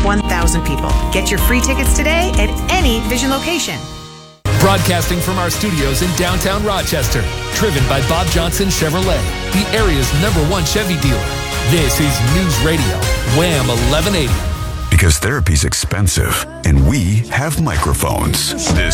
1,000 people. Get your free tickets today at any Vision location. Broadcasting from our studios in downtown Rochester, driven by Bob Johnson Chevrolet, the area's #1 Chevy dealer. This is News Radio, Wham 1180. Because therapy's expensive, and we have microphones. This